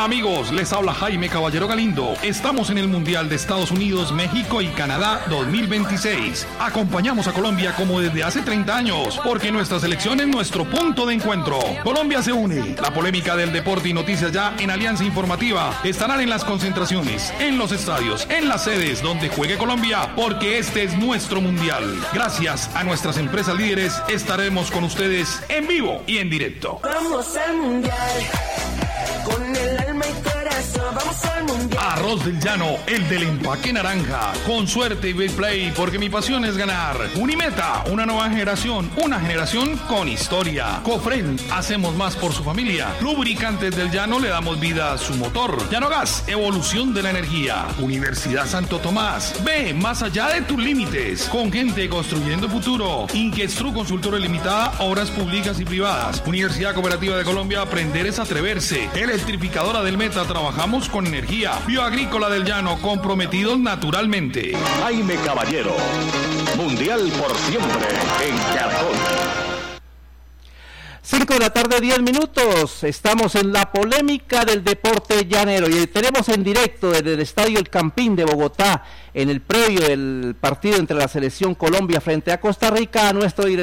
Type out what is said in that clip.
Hola amigos, les habla Jaime Caballero Galindo. Estamos en el Mundial de Estados Unidos, México y Canadá 2026. Acompañamos a Colombia como desde hace 30 años, porque nuestra selección es nuestro punto de encuentro. Colombia se une. La polémica del deporte y noticias ya en Alianza Informativa estarán en las concentraciones, en los estadios, en las sedes donde juegue Colombia, porque este es nuestro Mundial. Gracias a nuestras empresas líderes estaremos con ustedes en vivo y en directo. Vamos al Mundial. Con el alma y corazón, vamos al Mundial. Arroz del Llano, el del empaque naranja. Con suerte y big play, porque mi pasión es ganar. Unimeta, una nueva generación, una generación con historia. Cofren, hacemos más por su familia. Lubricantes del Llano, le damos vida a su motor. Llano Gas, evolución de la energía. Universidad Santo Tomás, ve más allá de tus límites. Con gente construyendo futuro. Inquestru Consultora Limitada, obras públicas y privadas. Universidad Cooperativa de Colombia, aprender es atreverse. Electrificadora del Meta, trabajamos con energía. Bioagrícola del Llano, comprometidos naturalmente. Jaime Caballero, Mundial por siempre en Caracol. 5 de la tarde, 10 minutos. Estamos en la polémica del deporte llanero y tenemos en directo desde el Estadio El Campín de Bogotá, en el previo del partido entre la selección Colombia frente a Costa Rica, a nuestro director